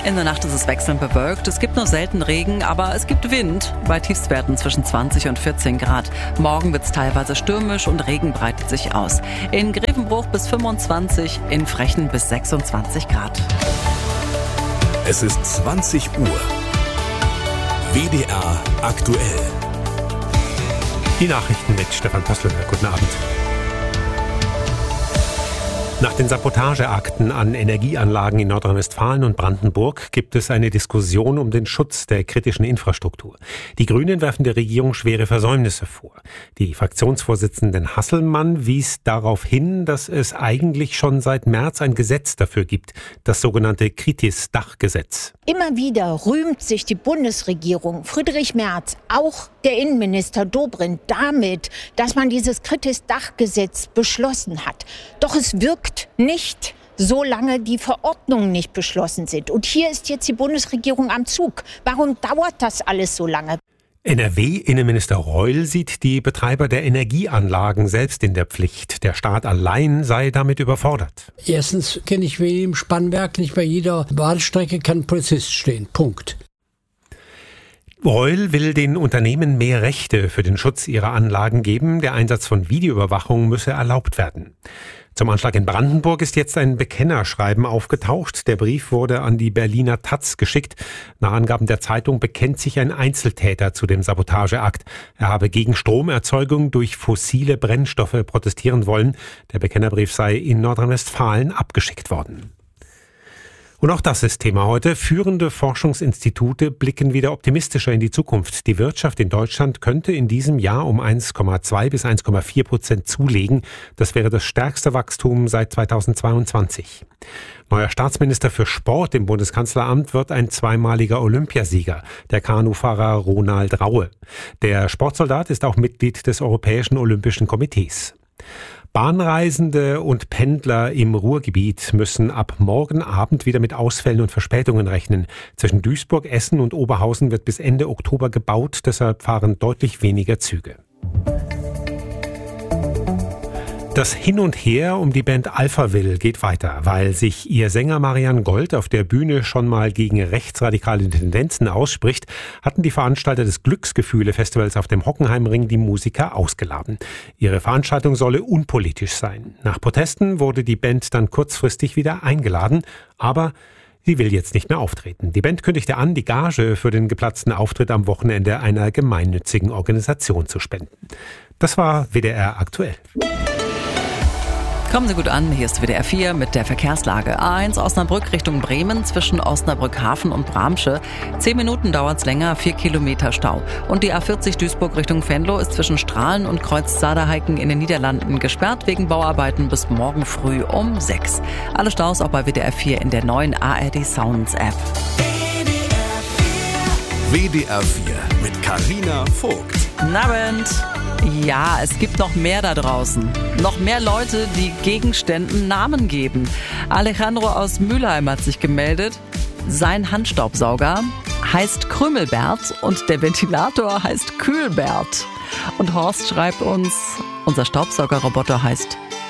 In der Nacht ist es wechselnd bewölkt. Es gibt nur selten Regen, aber es gibt Wind bei Tiefstwerten zwischen 20 und 14 Grad. Morgen wird es teilweise stürmisch und Regen breitet sich aus. In Grevenbruch bis 25, in Frechen bis 26 Grad. Es ist 20 Uhr. WDR aktuell. Die Nachrichten mit Stefan Postelberg. Guten Abend. Nach den Sabotageakten an Energieanlagen in Nordrhein-Westfalen und Brandenburg gibt es eine Diskussion um den Schutz der kritischen Infrastruktur. Die Grünen werfen der Regierung schwere Versäumnisse vor. Die Fraktionsvorsitzende Hasselmann wies darauf hin, dass es eigentlich schon seit März ein Gesetz dafür gibt, das sogenannte Kritis-Dach-Gesetz. Immer wieder rühmt sich die Bundesregierung, Friedrich Merz, auch der Innenminister Dobrindt, damit, dass man dieses Kritis-Dach-Gesetz beschlossen hat. Doch es wirkt nicht, solange die Verordnungen nicht beschlossen sind. Und hier ist jetzt die Bundesregierung am Zug. Warum dauert das alles so lange? NRW-Innenminister Reul sieht die Betreiber der Energieanlagen selbst in der Pflicht. Der Staat allein sei damit überfordert. Erstens kenne ich wie im Spannwerk, nicht bei jeder Bahnstrecke kann ein Polizist stehen. Punkt. Reul will den Unternehmen mehr Rechte für den Schutz ihrer Anlagen geben. Der Einsatz von Videoüberwachung müsse erlaubt werden. Zum Anschlag in Brandenburg ist jetzt ein Bekennerschreiben aufgetaucht. Der Brief wurde an die Berliner Taz geschickt. Nach Angaben der Zeitung bekennt sich ein Einzeltäter zu dem Sabotageakt. Er habe gegen Stromerzeugung durch fossile Brennstoffe protestieren wollen. Der Bekennerbrief sei in Nordrhein-Westfalen abgeschickt worden. Und auch das ist Thema heute. Führende Forschungsinstitute blicken wieder optimistischer in die Zukunft. Die Wirtschaft in Deutschland könnte in diesem Jahr um 1,2 bis 1,4% zulegen. Das wäre das stärkste Wachstum seit 2022. Neuer Staatsminister für Sport im Bundeskanzleramt wird ein zweimaliger Olympiasieger, der Kanufahrer Ronald Raue. Der Sportsoldat ist auch Mitglied des Europäischen Olympischen Komitees. Bahnreisende und Pendler im Ruhrgebiet müssen ab morgen Abend wieder mit Ausfällen und Verspätungen rechnen. Zwischen Duisburg, Essen und Oberhausen wird bis Ende Oktober gebaut, deshalb fahren deutlich weniger Züge. Das Hin und Her um die Band Alphaville geht weiter, weil sich ihr Sänger Marian Gold auf der Bühne schon mal gegen rechtsradikale Tendenzen ausspricht, hatten die Veranstalter des Glücksgefühle-Festivals auf dem Hockenheimring die Musiker ausgeladen. Ihre Veranstaltung solle unpolitisch sein. Nach Protesten wurde die Band dann kurzfristig wieder eingeladen, aber sie will jetzt nicht mehr auftreten. Die Band kündigte an, die Gage für den geplatzten Auftritt am Wochenende einer gemeinnützigen Organisation zu spenden. Das war WDR aktuell. Kommen Sie gut an, hier ist WDR 4 mit der Verkehrslage. A1 Osnabrück Richtung Bremen zwischen Osnabrück Hafen und Bramsche. 10 Minuten dauert's länger, 4 Kilometer Stau. Und die A40 Duisburg Richtung Venlo ist zwischen Strahlen und Kreuz Saderheiken in den Niederlanden gesperrt wegen Bauarbeiten bis morgen früh um 6. Alle Staus auch bei WDR 4 in der neuen ARD Sounds App. WDR 4 mit Carina Vogt. Guten Abend. Ja, es gibt noch mehr da draußen. Noch mehr Leute, die Gegenständen Namen geben. Alejandro aus Mülheim hat sich gemeldet. Sein Handstaubsauger heißt Krümelbert und der Ventilator heißt Kühlbert. Und Horst schreibt uns, unser Staubsaugerroboter heißt